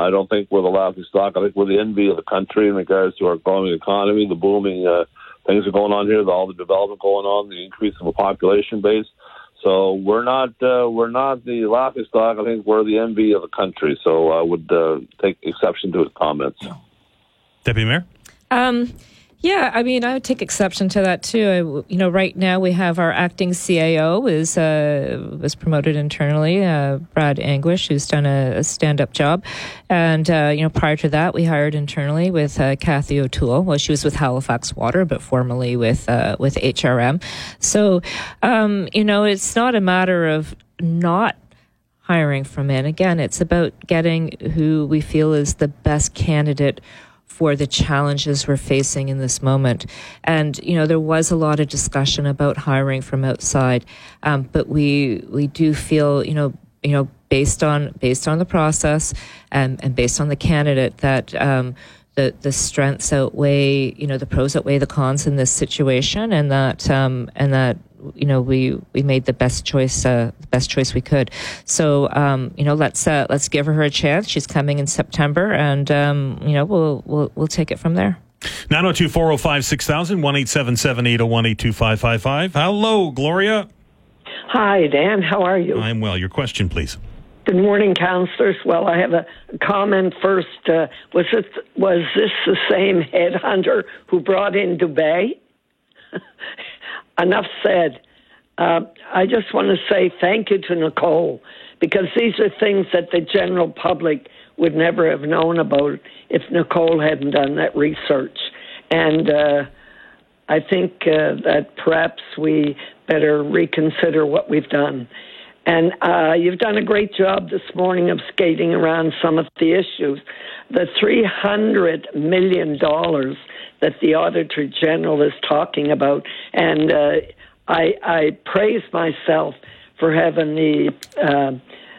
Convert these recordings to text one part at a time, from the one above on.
I don't think we're the laughing stock. I think we're the envy of the country in regards to our growing economy, the booming things that are going on here, all the development going on, the increase of a population base. So we're not the laughing stock. I think we're the envy of the country. So I would take exception to his comments. Deputy Mayor? Yeah, I mean, I would take exception to that too. Right now we have our acting CAO was promoted internally, Brad Anguish, who's done a stand-up job, and prior to that we hired internally with Kathy O'Toole. Well, she was with Halifax Water, but formerly with HRM. So, it's not a matter of not hiring from in. Again, it's about getting who we feel is the best candidate for the challenges we're facing in this moment. And, there was a lot of discussion about hiring from outside, but we do feel, based on the process and based on the candidate that the strengths outweigh, the pros outweigh the cons in this situation, and that we made the best choice we could. So let's give her a chance. She's coming in September, and we'll take it from there. 902-405-6000, 1-877-801-82555. Hello, Gloria. Hi, Dan. How are you? I'm well. Your question, please. Good morning, councillors. Well, I have a comment first. Was this the same headhunter who brought in Dubé? Enough said. I just want to say thank you to Nicole, because these are things that the general public would never have known about if Nicole hadn't done that research. And I think that perhaps we better reconsider what we've done. And you've done a great job this morning of skating around some of the issues. The $300 million that the Auditor General is talking about, and I praise myself for having the,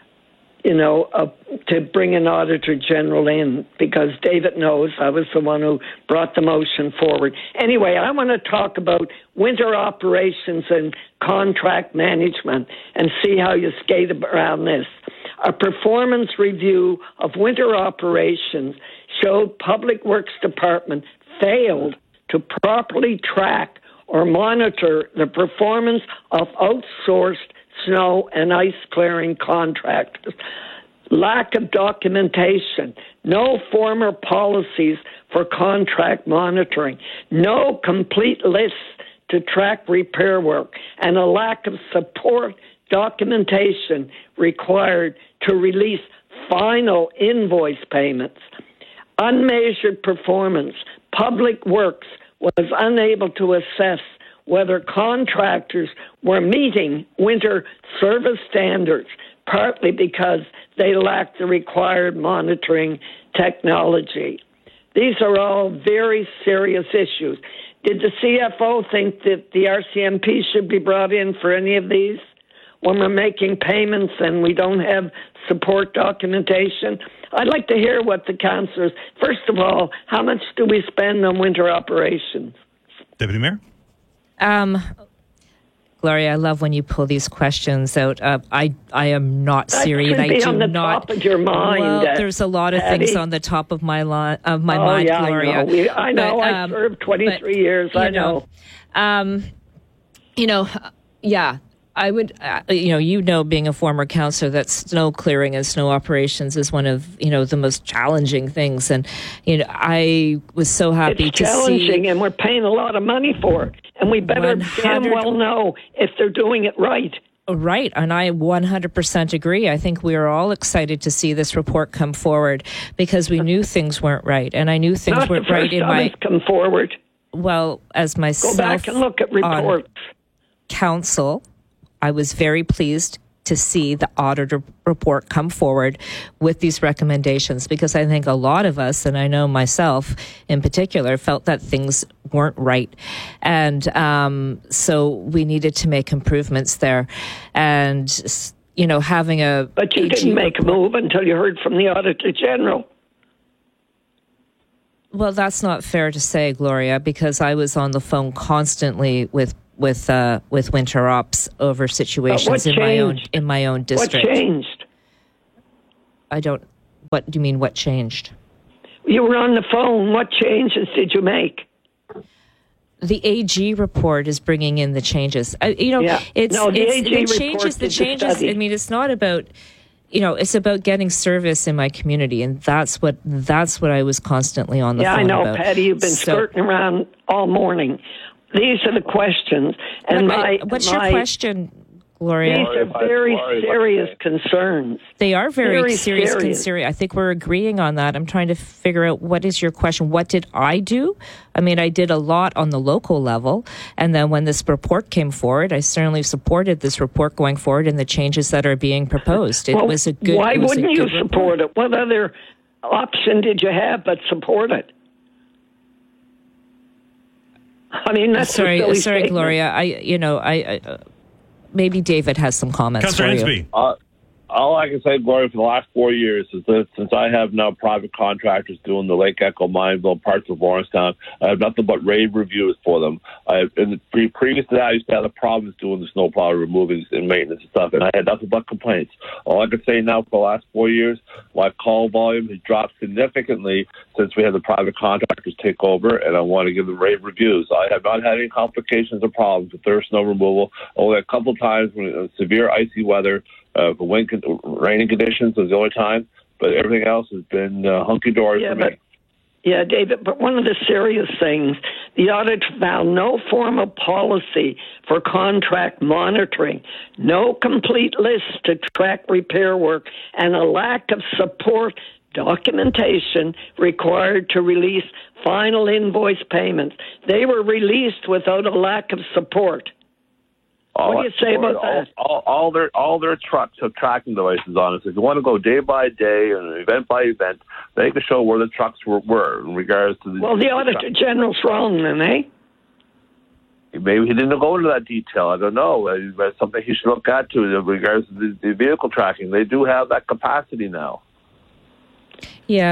to bring an Auditor General in, because David knows I was the one who brought the motion forward. Anyway, I want to talk about winter operations and contract management and see how you skate around this. A performance review of winter operations showed Public Works Department failed to properly track or monitor the performance of outsourced snow and ice clearing contractors. Lack of documentation, no former policies for contract monitoring, no complete lists to track repair work, and a lack of support documentation required to release final invoice payments. Unmeasured performance. Public Works was unable to assess whether contractors were meeting winter service standards, partly because they lacked the required monitoring technology. These are all very serious issues. Did the CFO think that the RCMP should be brought in for any of these when we're making payments and we don't have support documentation? I'd like to hear what the councillors, first of all, how much do we spend on winter operations? Deputy Mayor? Gloria, I love when you pull these questions out. I am not Siri, and I do on the not. Top of your mind. Well, there's a lot of things on the top of my mind, yeah, Gloria. I know. But, I served 23 years. I know. Yeah. I would, being a former councillor, that snow clearing and snow operations is one of, the most challenging things. And, I was so happy to see. It's challenging, and we're paying a lot of money for it. And we better damn well know if they're doing it right. Right, and I 100% agree. I think we are all excited to see this report come forward, because we knew things weren't right, and I knew things weren't right in my. Come forward. Well, as myself, go back and look at reports. Council, I was very pleased to see the auditor report come forward with these recommendations, because I think a lot of us, and I know myself in particular, felt that things weren't right. And so we needed to make improvements there. And, having a... But you didn't make a move until you heard from the Auditor General. Well, that's not fair to say, Gloria, because I was on the phone constantly with winter ops over situations in my own district. What changed? I don't What do you mean, what changed? You were on the phone. What changes did you make? The AG report is bringing in the changes. The changes. Study. I mean, it's not about, it's about getting service in my community, and that's what I was constantly on the phone about. Yeah, I know, Patty. You've been skirting around all morning. These are the questions, and what's your question, Gloria? These are very serious concerns. They are very serious concerns. I think we're agreeing on that. I'm trying to figure out, what is your question? What did I do? I mean, I did a lot on the local level. And then when this report came forward, I certainly supported this report going forward and the changes that are being proposed. Why wouldn't you support it? What other option did you have but support it? I mean, that's sorry, Gloria. Maybe David has some comments. Councillor Hensby. All I can say, Gloria, for the last 4 years is that since I have now private contractors doing the Lake Echo, Mineville, parts of Lawrencetown, I have nothing but rave reviews for them. Previous to that, I used to have the province doing the snowplow removing and maintenance and stuff, and I had nothing but complaints. All I can say now for the last 4 years, my call volume has dropped significantly since we had the private contractors take over, and I want to give them rave reviews. I have not had any complications or problems with their snow removal. Only a couple times when severe icy weather, for raining conditions was the only time, but everything else has been hunky-dory for me. Yeah, David, but one of the serious things, the audit found no formal policy for contract monitoring, no complete list to track repair work, and a lack of support documentation required to release final invoice payments. They were released without a lack of support. What do you say about that? All their trucks have tracking devices on it. So if you want to go day by day and event by event, they can show where the trucks were in regards to the... Well, the Auditor General's wrong then, eh? Maybe he didn't go into that detail. I don't know. That's something he should look at too in regards to the vehicle tracking. They do have that capacity now. Yeah.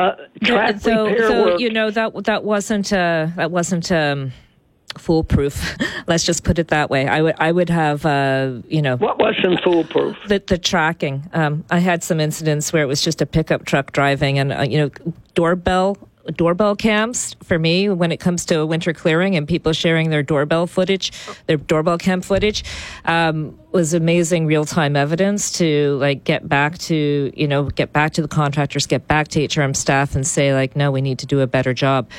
That wasn't foolproof. Let's just put it that way. I would have, What wasn't foolproof? The tracking. I had some incidents where it was just a pickup truck driving, and doorbell cams for me when it comes to winter clearing and people sharing their doorbell cam footage, was amazing real-time evidence to get back to the contractors, get back to HRM staff and say no, we need to do a better job.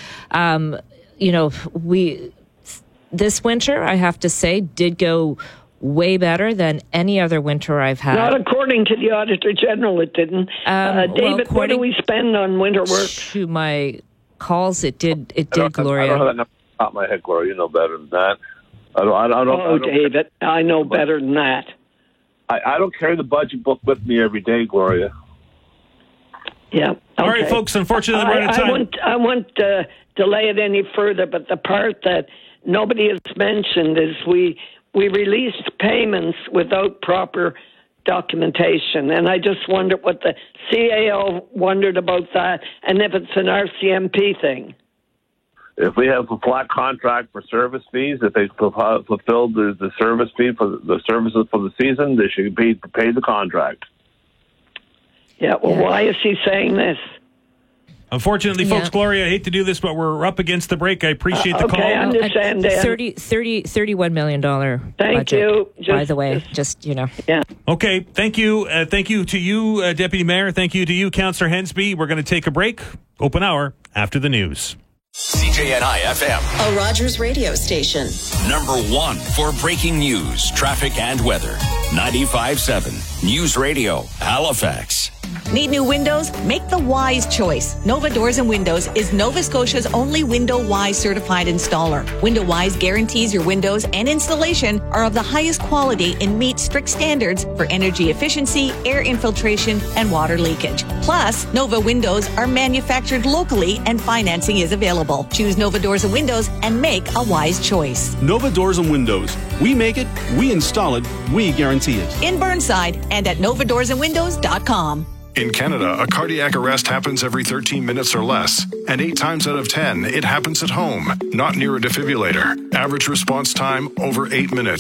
This winter, I have to say, did go way better than any other winter I've had. Not according to the Auditor General, it didn't. David, what do we spend on winter work? To my calls, it did, Gloria. I don't have that number off the top of my head, Gloria. You know better than that. David, I know better than that. I don't carry the budget book with me every day, Gloria. Yeah. Okay. All right, folks, unfortunately, we're out of time. I won't delay it any further, but the part that nobody has mentioned is we released payments without proper documentation, and I just wondered what the CAO wondered about that, and if it's an RCMP thing. If we have a flat contract for service fees, if they fulfilled the service fee for the services for the season, they should be paid the contract. Yeah, why is he saying this? Unfortunately, folks, Gloria, I hate to do this, but we're up against the break. I appreciate the call. I understand, Dan. $31 million Thank budget, you. By the way, Yeah. Okay, thank you. Thank you to you, Deputy Mayor. Thank you to you, Councillor Hensby. We're going to take a break. Open hour after the news. CJNI FM, a Rogers radio station. Number one for breaking news, traffic, and weather. 95.7 News Radio, Halifax. Need new windows? Make the wise choice. Nova Doors and Windows is Nova Scotia's only Window Wise certified installer. Window Wise guarantees your windows and installation are of the highest quality and meet strict standards for energy efficiency, air infiltration, and water leakage. Plus, Nova windows are manufactured locally and financing is available. Choose Nova Doors and Windows and make a wise choice. Nova Doors and Windows. We make it, we install it, we guarantee it. In Burnside and at novadoorsandwindows.com. In Canada, a cardiac arrest happens every 13 minutes or less, and 8 times out of 10, it happens at home, not near a defibrillator. Average response time, over 8 minutes.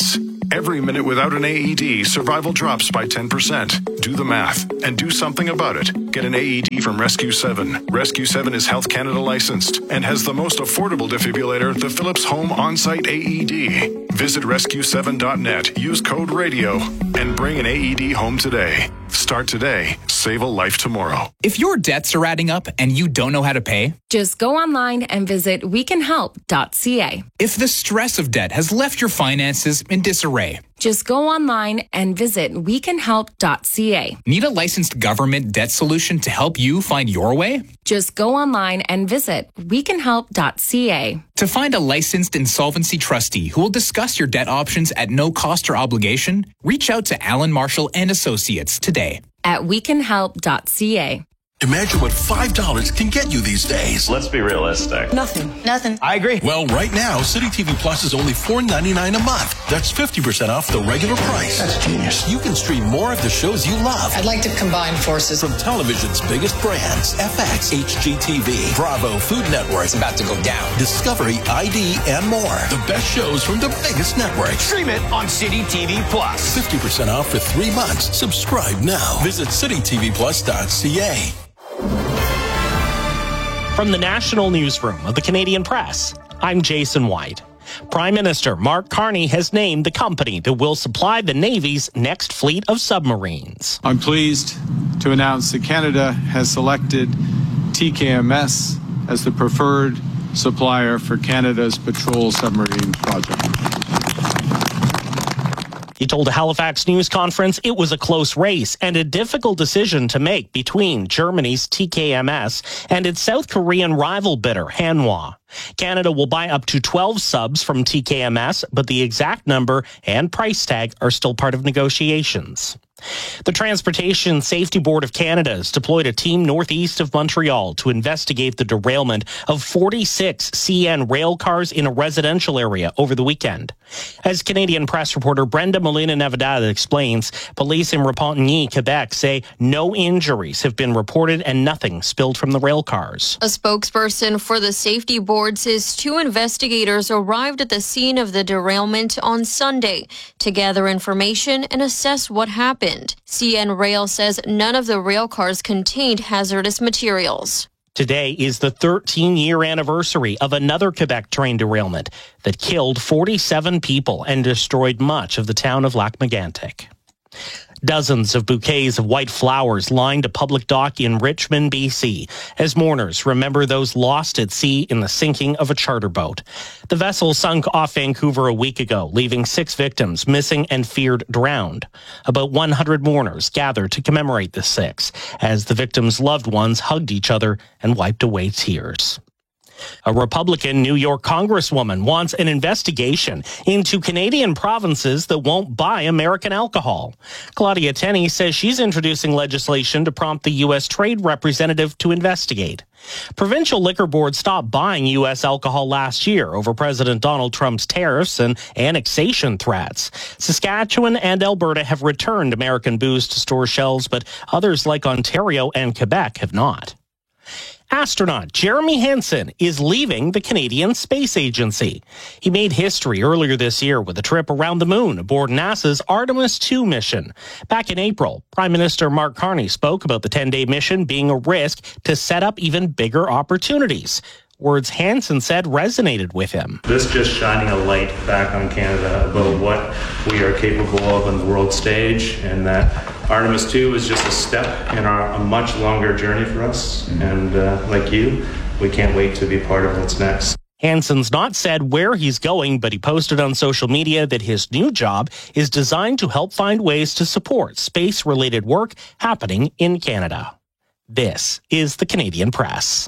Every minute without an AED, survival drops by 10%. Do the math and do something about it. Get an AED from Rescue 7. Rescue 7 is Health Canada licensed and has the most affordable defibrillator, the Philips Home On-Site AED. Visit rescue7.net, use code RADIO, and bring an AED home today. Start today. Save a life tomorrow. If your debts are adding up and you don't know how to pay, just go online and visit wecanhelp.ca. If the stress of debt has left your finances in disarray, just go online and visit wecanhelp.ca. Need a licensed government debt solution to help you find your way? Just go online and visit wecanhelp.ca. To find a licensed insolvency trustee who will discuss your debt options at no cost or obligation, reach out to Alan Marshall and Associates today at wecanhelp.ca. Imagine what $5 can get you these days. Let's be realistic. Nothing. I agree. Well, right now, City TV Plus is only $4.99 a month. That's 50% off the regular price. That's genius. You can stream more of the shows you love. I'd like to combine forces. From television's biggest brands, FX, HGTV, Bravo, Food Network. It's about to go down. Discovery, ID, and more. The best shows from the biggest networks. Stream it on City TV Plus. 50% off for 3 months. Subscribe now. Visit citytvplus.ca. From the National Newsroom of the Canadian Press, I'm Jason White. Prime Minister Mark Carney has named the company that will supply the Navy's next fleet of submarines. I'm pleased to announce that Canada has selected TKMS as the preferred supplier for Canada's patrol submarine project. He told a Halifax news conference it was a close race and a difficult decision to make between Germany's TKMS and its South Korean rival bidder, Hanwha. Canada will buy up to 12 subs from TKMS, but the exact number and price tag are still part of negotiations. The Transportation Safety Board of Canada has deployed a team northeast of Montreal to investigate the derailment of 46 CN rail cars in a residential area over the weekend. As Canadian Press reporter Brenda Molina-Navidad explains, police in Repentigny, Quebec say no injuries have been reported and nothing spilled from the rail cars. A spokesperson for the safety board says 2 investigators arrived at the scene of the derailment on Sunday to gather information and assess what happened. CN Rail says none of the rail cars contained hazardous materials. Today is the 13-year anniversary of another Quebec train derailment that killed 47 people and destroyed much of the town of Lac-Mégantic. Dozens of bouquets of white flowers lined a public dock in Richmond, BC, as mourners remember those lost at sea in the sinking of a charter boat. The vessel sunk off Vancouver a week ago, leaving 6 victims missing and feared drowned. About 100 mourners gathered to commemorate the 6, as the victims' loved ones hugged each other and wiped away tears. A Republican New York congresswoman wants an investigation into Canadian provinces that won't buy American alcohol. Claudia Tenney says she's introducing legislation to prompt the U.S. Trade Representative to investigate. Provincial liquor boards stopped buying U.S. alcohol last year over President Donald Trump's tariffs and annexation threats. Saskatchewan and Alberta have returned American booze to store shelves, but others like Ontario and Quebec have not. Astronaut Jeremy Hansen is leaving the Canadian Space Agency. He made history earlier this year with a trip around the moon aboard NASA's Artemis II mission. Back in April, Prime Minister Mark Carney spoke about the 10-day mission being a risk to set up even bigger opportunities. Words Hansen said resonated with him. This just shining a light back on Canada about what we are capable of on the world stage, and that Artemis II is just a step in a much longer journey for us. And like you, we can't wait to be part of what's next. Hansen's not said where he's going, but he posted on social media that his new job is designed to help find ways to support space-related work happening in Canada. This is the Canadian Press.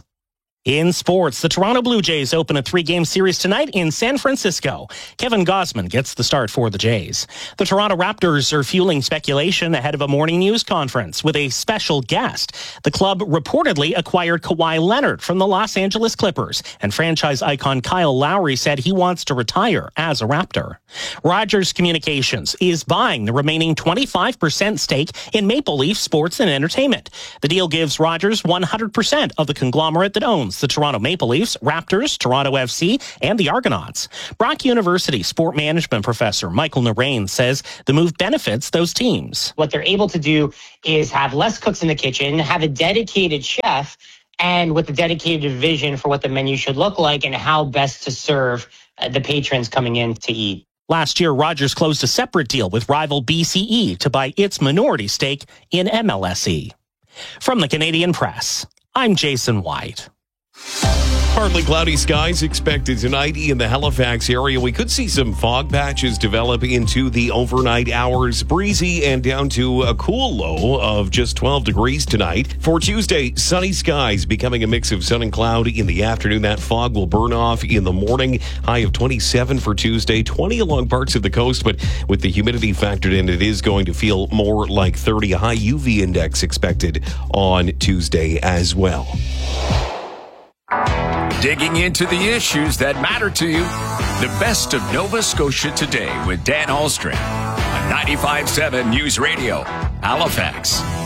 In sports, the Toronto Blue Jays open a 3-game series tonight in San Francisco. Kevin Gausman gets the start for the Jays. The Toronto Raptors are fueling speculation ahead of a morning news conference with a special guest. The club reportedly acquired Kawhi Leonard from the Los Angeles Clippers, and franchise icon Kyle Lowry said he wants to retire as a Raptor. Rogers Communications is buying the remaining 25% stake in Maple Leaf Sports and Entertainment. The deal gives Rogers 100% of the conglomerate that owns owns the Toronto Maple Leafs, Raptors, Toronto FC, and the Argonauts. Brock University sport management professor Michael Narain says the move benefits those teams. What they're able to do is have less cooks in the kitchen, have a dedicated chef, and with a dedicated vision for what the menu should look like and how best to serve the patrons coming in to eat. Last year, Rogers closed a separate deal with rival BCE to buy its minority stake in MLSE. From the Canadian Press, I'm Jason White. Partly cloudy skies expected tonight in the Halifax area. We could see some fog patches develop into the overnight hours. Breezy and down to a cool low of just 12 degrees tonight. For Tuesday, sunny skies becoming a mix of sun and cloud in the afternoon. That fog will burn off in the morning. High of 27 for Tuesday, 20 along parts of the coast, but with the humidity factored in, it is going to feel more like 30. A high UV index expected on Tuesday as well. Digging into the issues that matter to you. The best of Nova Scotia Today with Dan Ahlstrom on 95.7 News Radio, Halifax.